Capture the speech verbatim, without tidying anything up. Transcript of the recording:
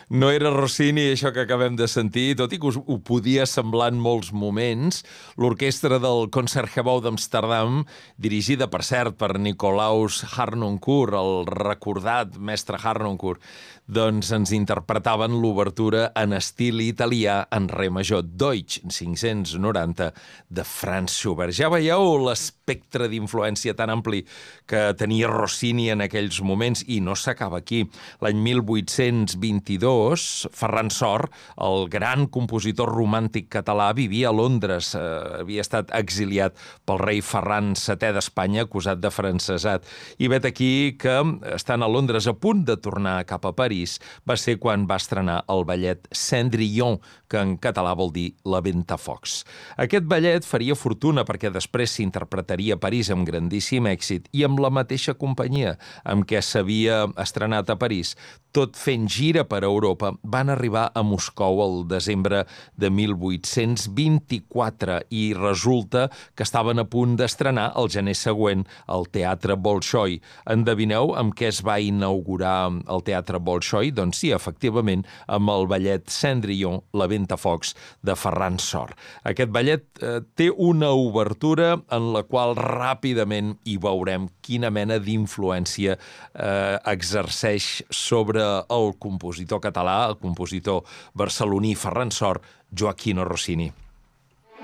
No era Rossini, això que acabem de sentir, tot i que us ho podia semblar en molts moments. L'orquestra del Concertgebouw d'Amsterdam, dirigida, per cert, per Nicolaus Harnoncourt, el recordat mestre Harnoncourt, doncs ens interpretaven l'obertura en estil italià en re major, Deutsch cinc-cents noranta, de Franz Schubert. Ja veieu l'espectre d'influència tan ampli que tenia Rossini en aquells moments, i no s'acaba aquí. L'any mil vuit-cents vint-i-dos, Ferran Sor, el gran compositor romàntic català, vivia a Londres. Eh, havia estat exiliat pel rei Ferran setè d'Espanya, acusat de francesat. I vet aquí que, estant a Londres a punt de tornar cap a París, va ser quan va estrenar el ballet Cendrillon, que en català vol dir La Ventafocs. Aquest ballet faria fortuna perquè després s'interpretaria a París amb grandíssim èxit i amb la mateixa companyia amb què s'havia estrenat a París. Tot fent gira per Europa, van arribar a Moscou el desembre de mil vuit-cents vint-i-quatre i resulta que estaven a punt d'estrenar el gener següent al Teatre Bolxoi. Endevineu amb què es va inaugurar el Teatre Bolxoi? Doncs sí, efectivament, amb el ballet Cendrillon, La Ventafocs, de Ferran Sor. Aquest ballet eh, té una obertura en la qual ràpidament hi veurem quina mena d'influència eh, exerceix sobre el compositor català, el compositor barceloní Ferran Sor, Gioachino Rossini.